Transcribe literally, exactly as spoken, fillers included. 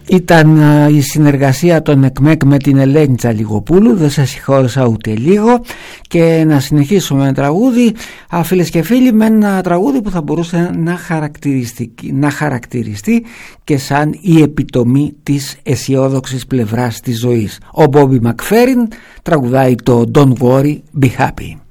Ήταν η συνεργασία των ΕΚΜΕΚ με την Ελένη Τσαλιγοπούλου, δεν σας συγχώρεσα ούτε λίγο. Και να συνεχίσουμε με τραγούδι, φίλες και φίλοι, με ένα τραγούδι που θα μπορούσε να χαρακτηριστεί, να χαρακτηριστεί και σαν η επιτομή της αισιόδοξης πλευράς της ζωής. Ο Μπόμπι Μακφέριν τραγουδάει το Don't Worry, Be Happy.